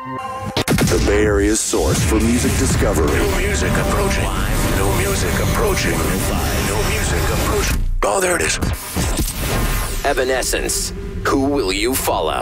The Bay Area's source for music discovery. New music approaching. New music approaching. New music approaching. Oh, there it is. Evanescence. Who will you follow?